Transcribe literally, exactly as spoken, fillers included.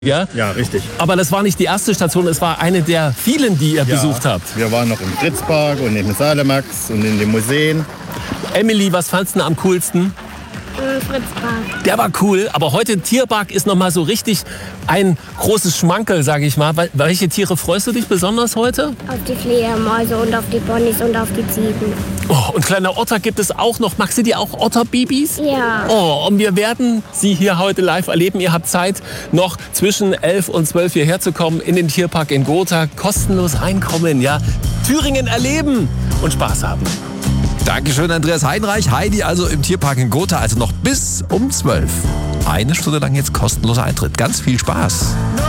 Ja? Ja, richtig. Aber das war nicht die erste Station, es war eine der vielen, die ihr Ja, besucht habt. Wir waren noch im Fritzpark und im Salemax und in den Museen. Emily, was fandst du am coolsten? Fritzpark. Der war cool, aber heute Tierpark ist noch mal so richtig ein großes Schmankerl, sage ich mal. Welche Tiere freust du dich besonders heute? Auf die Fledermäuse und auf die Ponys und auf die Ziegen. Oh, und kleine Otter gibt es auch noch. Magst du dir auch Otterbabys? Ja. Oh, und wir werden sie hier heute live erleben. Ihr habt Zeit, noch zwischen elf und zwölf hierher zu kommen in den Tierpark in Gotha. Kostenlos reinkommen, ja. Thüringen erleben und Spaß haben. Dankeschön, Andreas Heinreich. Heidi also im Tierpark in Gotha, also noch bis um zwölf. Eine Stunde lang jetzt kostenloser Eintritt. Ganz viel Spaß.